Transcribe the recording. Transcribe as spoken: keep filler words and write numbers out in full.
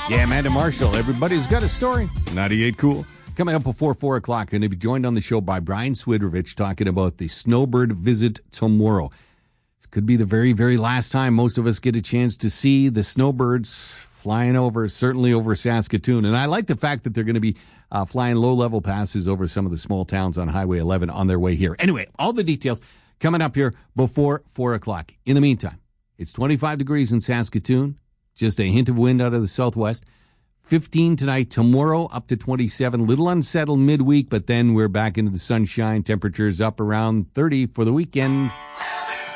Yeah, Amanda Marshall. Everybody's got a story. ninety-eight Cool. Coming up before four o'clock, going to be joined on the show by Brian Swidrovich talking about the Snowbird visit tomorrow. This could be the very, very last time most of us get a chance to see the snowbirds flying over, certainly over Saskatoon. And I like the fact that they're going to be uh, flying low-level passes over some of the small towns on Highway eleven on their way here. Anyway, all the details coming up here before four o'clock. In the meantime, it's twenty-five degrees in Saskatoon, just a hint of wind out of the southwest. fifteen tonight, tomorrow up to twenty-seven. Little unsettled midweek, but then we're back into the sunshine. Temperatures up around thirty for the weekend.